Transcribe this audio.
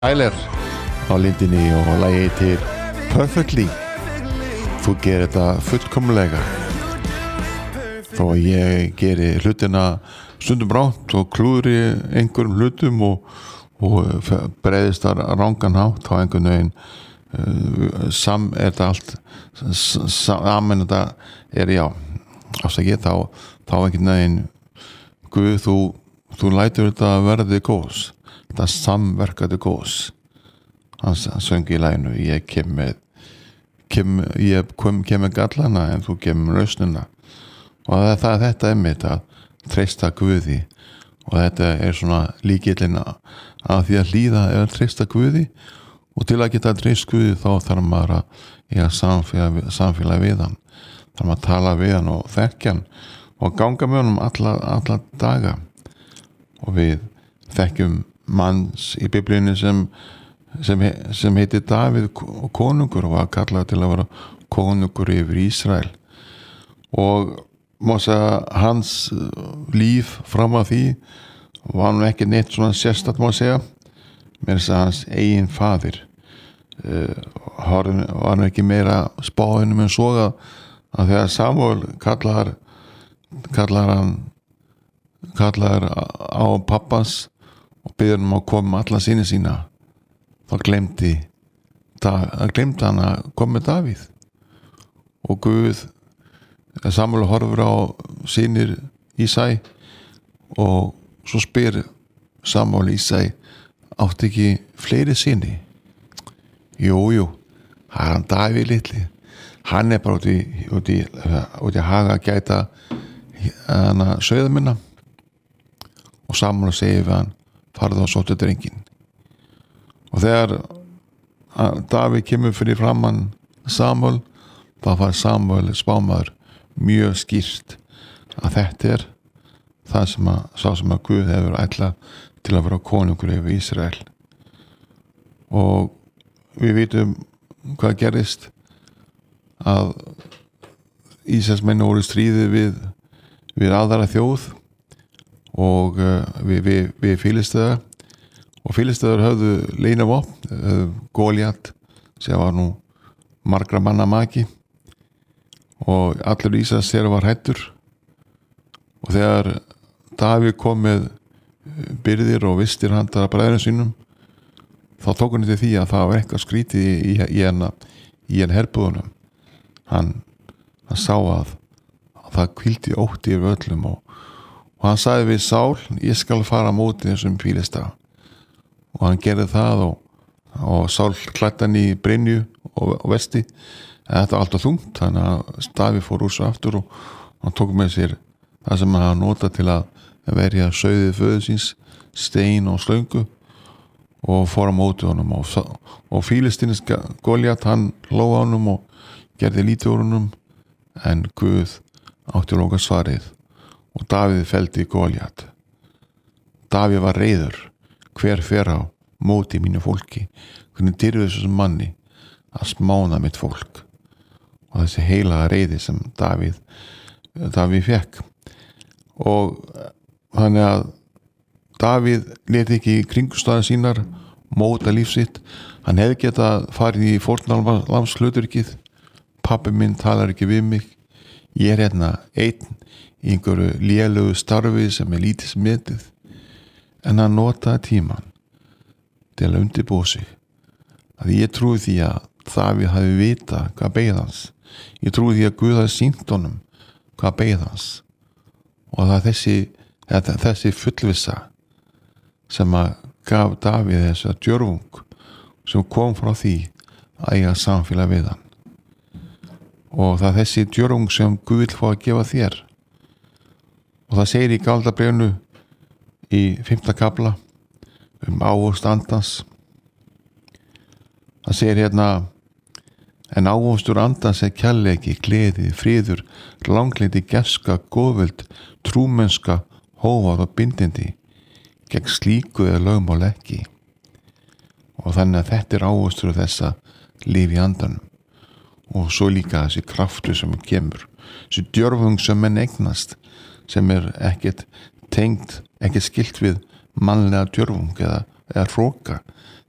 Tyler á lindinni og lagið heitir Perfectly. Þú gerir þetta fullkomlega. Þó að ég geri hlutina stundum rátt og klúðri einhverjum hlutum og breiðist að rangan hátt á einhvern veginn er þetta allt saman þetta er já afsakið þá einhvern veginn Guð þú lætur þetta verði góðs. Þetta samverkaði góðs. Hann söng í laginu ég kem með gallana en þú kemur lausnina og þetta mitt að treysta Guði og þetta svona líkillinn að því að hlýða eða treysta Guði og til að geta treyst Guði þá þarf maður að eiga samfélag við hann þarf maður að tala við hann og þekkja hann og ganga með honum alla daga og við þekkjum manns í Biblíunni sem heitir Davíð og konungur og var kallað til að vera konungur yfir Ísrael og má segja hans líf fram að því var nú ekki neitt svona sérstakt má segja með þess að hans eigin faðir var nú ekki meira spáinum en svo að þegar Samúel kallar á pappans og biður að koma alla syni sína þá glemdi hann að koma með Davíð og Guð Samúel horfur á synir Ísæ og svo spyr Samúel Ísæ átti ekki fleiri syni jú það er hann Davíð litli hann er bara út í haga að gæta hana sauða minna og Samúel segir við hann farðu og sóttu drenginn og þegar Davíð kemur fyrir framann Samúel þá fær Samúel spámaður mjög skýrt að þetta er það sem að Guð hefur ætlað til að vera konungur yfir Ísrael og við vitum hvað gerist að Ísraelsmenn voru í stríði við aðra þjóð og við Filisterar og Filisterar höfðu leynivopn Góliat sem var nú margra manna maki og allur Ísraelsher var hræddur og þegar Davíð kom með byrðir og vistir handar að bræðrum sínum þá tók hann til því að það var eitthvað skrítið í henn herbúðunum hann sá að það hvíldi ótti yfir öllum og hann sagði við Sál ég skal fara á móti þessum Fílista og hann gerði það og Sál klæddi hann í brynju og vesti en þetta var alltaf þungt þannig að Davíð fór úr svo aftur og hann tók með sér það sem hann notað til að verja sauðið föður síns stein og slöngu og fór á móti honum og Fílistins Góliat hann hló á honum og gerði lítið úr honum en Guð átti loka svarið og Davíð felldi Góliat. Davíð var reiður hver fer á móti mínu fólki hvernig dyrfið þessum manni að smána mitt fólk og þessi heilaga reiði sem Davíð fekk og þannig að Davíð lét ekki kringumstæður sínar móta líf sitt hann hefði getað farið í fórnarlambs hluturkið pabbi minn talar ekki við mig ég er hérna einn í einhverju lélögu starfi sem er lítið smetið en hann notaði tíman til að undirbúa sig að ég trúi því að Davíð hafi vita hvað beið hans ég trúi því að Guð hafi sýnt honum hvað beið hans og það þessi fullvissa sem að gaf Davíð þessa djörfung sem kom frá því að eiga samfélag við hann og það þessi djörfung sem Guð vill fá að gefa þér og það segir í Gálatabréfinu í 5. kafla ávöxt andans það segir hérna en ávöxtur andans er kærleiki, gleði, friður, langleiti, gerska, góðvild, trúmennska, hófar og bindindi gegn slíku eða lögmál ekki og þannig að þetta er ávöxtur þessa líf í andanum og svo líka þessi kraftur sem kemur þessi djörfung sem menn eignast sem er ekkert tengt, ekkert skilt við mannlega djörfung eða hróka